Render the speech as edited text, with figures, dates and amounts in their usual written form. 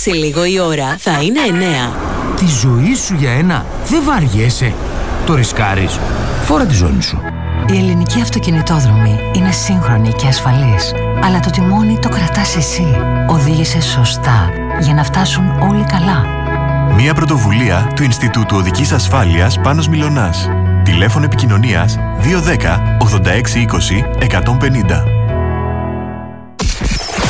Σε λίγο η ώρα θα είναι 9. Τη ζωή σου για ένα δεν βαριέσαι. Το ρισκάρεις. Φόρα τη ζώνη σου. Η ελληνική αυτοκινητόδρομη είναι σύγχρονη και ασφαλής. Αλλά το τιμόνι το κρατάς εσύ. Οδήγησε σωστά για να φτάσουν όλοι καλά. Μια πρωτοβουλία του Ινστιτούτου Οδικής Ασφάλειας Πάνος Μιλωνάς. Τηλέφωνο επικοινωνίας 210 86 20 150.